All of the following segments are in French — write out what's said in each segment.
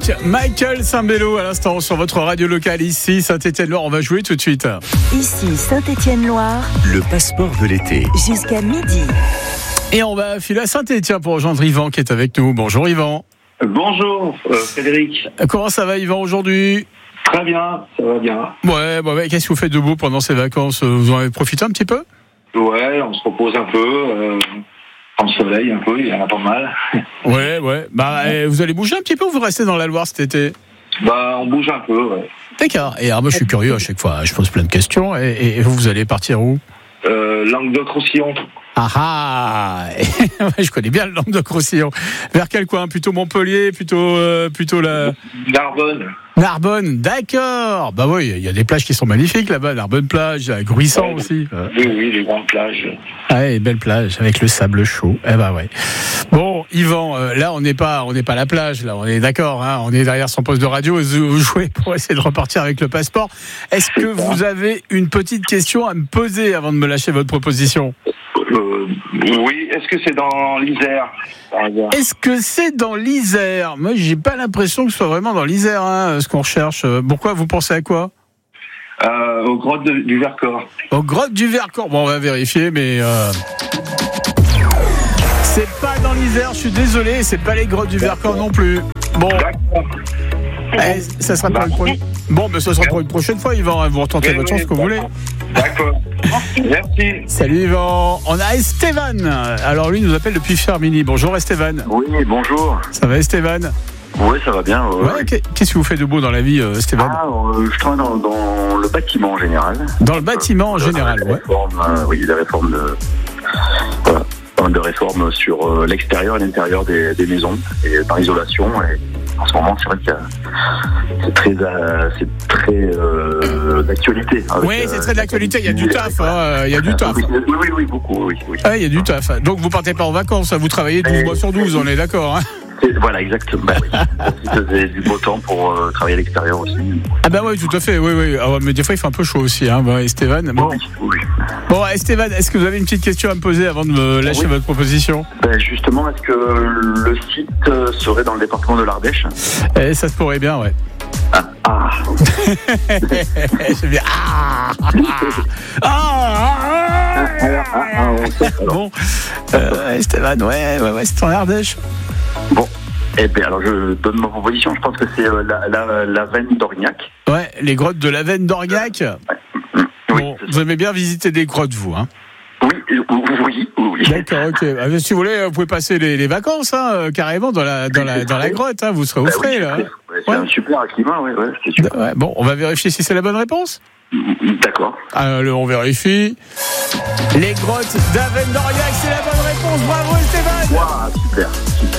avec Michael Sambello à l'instant sur votre radio locale ici Saint-Étienne-Loire. On va jouer tout de suite. Ici Saint-Étienne-Loire. Le passeport de l'été. Jusqu'à midi. Et on va filer à Saint-Étienne pour rejoindre Yvan qui est avec nous. Bonjour Yvan. Bonjour Frédéric. Comment ça va Yvan aujourd'hui ? Très bien, ça va bien. Ouais. Qu'est-ce que vous faites de beau pendant ces vacances ? Vous en avez profité un petit peu ? Ouais, on se repose un peu. En soleil un peu, il y en a pas mal. Ouais. Vous allez bouger un petit peu ou vous restez dans la Loire cet été ? On bouge un peu, ouais. D'accord. Et alors moi je suis curieux à chaque fois, je pose plein de questions. Et vous allez partir où ? Languedoc-Roussillon. Ouais, je connais bien le Languedoc-Roussillon. Vers quel coin ? Plutôt Montpellier, plutôt la Narbonne, d'accord. Bah oui, il y a des plages qui sont magnifiques là-bas, Narbonne plage, il y a Gruissant aussi. Oui, les grandes plages. Ouais, belle plage avec le sable chaud. Ouais. Bon, Yvan, là on n'est pas à la plage, là on est d'accord, hein, on est derrière son poste de radio et vous jouez pour essayer de repartir avec le passeport. Est-ce que vous avez une petite question à me poser avant de me lâcher votre proposition ? Oui, est-ce que c'est dans l'Isère par hasard ? Est-ce que c'est dans l'Isère ? Moi, j'ai pas l'impression que ce soit vraiment dans l'Isère, hein, ce qu'on recherche. Pourquoi ? Vous pensez à quoi ? Aux grottes du Vercors. Aux grottes du Vercors. Bon, on va vérifier, mais c'est pas dans l'Isère. Je suis désolé, c'est pas les grottes du Vercors non plus. Bon. D'accord. Ça sera pour une prochaine. Bon, mais ça sera pour une prochaine fois, Yvan. Vous retentez votre chance que vous voulez. D'accord. Merci. Salut Yvan. On a Esteban. Alors lui, il nous appelle depuis Firminy. Bonjour Esteban. Oui, bonjour. Ça va Esteban ? Oui, ça va bien. Ouais. Qu'est-ce que vous faites de beau dans la vie, Esteban ? Je travaille dans le bâtiment en général. Dans le bâtiment en général, ouais. Des réformes de réformes sur l'extérieur et l'intérieur des maisons et par isolation. Et en ce moment, c'est vrai que c'est très d'actualité. Oui, c'est très d'actualité. Il y a du taf. Il y a du taf. Oui, beaucoup. Oui. Il y a du taf. Donc vous partez pas en vacances. Vous travaillez 12 mois sur 12. On est d'accord. Hein ? Voilà, exactement. C'est du beau temps pour travailler à l'extérieur aussi. Ah bah oui, tout à fait. Oui. Ah ouais, mais des fois il fait un peu chaud aussi, hein, Esteban. Bon. Oui. Bon, Esteban, est-ce que vous avez une petite question à me poser avant de me lâcher votre proposition ? Justement, est-ce que le site serait dans le département de l'Ardèche ? Ça se pourrait bien, ouais. C'est bien. Bon, Esteban, ouais, c'est en Ardèche. Bon, alors je donne ma proposition. Je pense que c'est la Veine d'Orignac. Ouais, les grottes de la Veine d'Orignac. Ouais. Bon, vous aimez bien visiter des grottes, vous, hein ? Oui. D'accord, ok. Si vous voulez, vous pouvez passer les vacances, hein, carrément dans la grotte. Hein, vous serez au frais, là. C'est un super climat, c'est super. Ouais, bon, on va vérifier si c'est la bonne réponse. D'accord. Alors, on vérifie. Les grottes d'Aven d'Orignac, c'est la bonne réponse. Bravo, Esteban. Wow, super.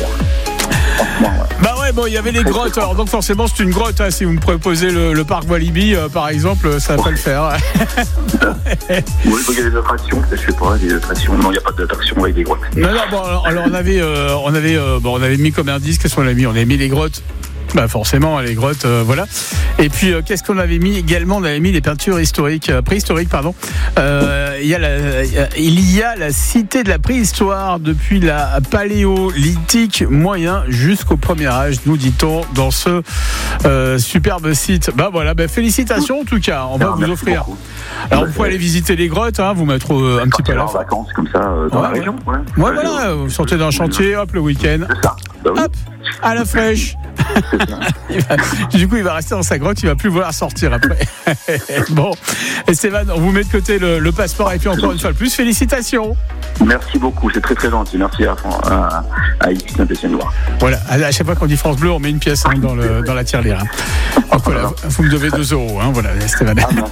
Bah ouais, bon, il y avait les grottes. Alors, donc forcément, c'est une grotte. Hein, si vous me proposez le parc Walibi, par exemple, ça va pas le faire. Oui, il y a des attractions, je sais pas, des attractions. Non, il n'y a pas d'attractions avec des grottes. Non, bon, alors on avait mis comme indice, qu'est-ce qu'on a mis ? On avait mis les grottes. Bah forcément, les grottes, voilà. Et puis, qu'est-ce qu'on avait mis également ? On avait mis les peintures préhistoriques, pardon. Il y a la cité de la préhistoire depuis la paléolithique moyen jusqu'au premier âge, nous dit-on, dans ce superbe site. Bah voilà, félicitations en tout cas, on va vous offrir. Alors vous pouvez aller visiter les grottes, hein, vous mettre un petit peu à la fin. Vacances comme ça dans la région. Ouais, voilà, vous sortez d'un chantier, hop, le week-end. C'est ça. Bah oui. Hop, à la fraîche. Du coup, il va rester dans sa grotte, il va plus vouloir sortir après. Bon, Esteban, on vous met de côté le passeport et puis encore une fois de plus, félicitations. Merci beaucoup, c'est très très gentil. Merci à Saint-Étienne-Loire. Voilà, à chaque fois qu'on dit France Bleu, on met une pièce dans la tirelire. Donc voilà, vous me devez 2 €. Hein, voilà, Esteban.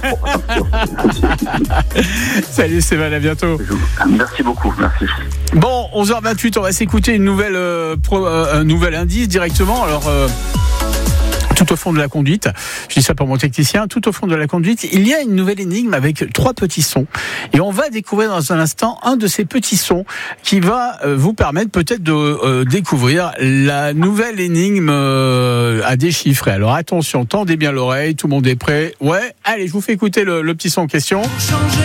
Salut Esteban, à bientôt. Merci beaucoup, merci. Bon, 11h28, on va s'écouter un nouvel indice directement. Alors, tout au fond de la conduite, je dis ça pour mon technicien, tout au fond de la conduite, il y a une nouvelle énigme avec 3 petits sons. Et on va découvrir dans un instant un de ces petits sons qui va vous permettre peut-être de découvrir la nouvelle énigme à déchiffrer. Alors attention, tendez bien l'oreille, tout le monde est prêt. Ouais, allez, je vous fais écouter le petit son en question.